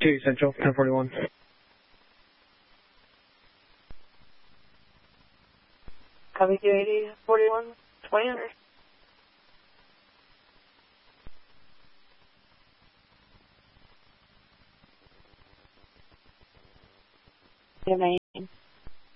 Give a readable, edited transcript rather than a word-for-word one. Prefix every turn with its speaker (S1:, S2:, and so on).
S1: 2 Central, 1041.
S2: Copy 280, 41, 2000. Good night.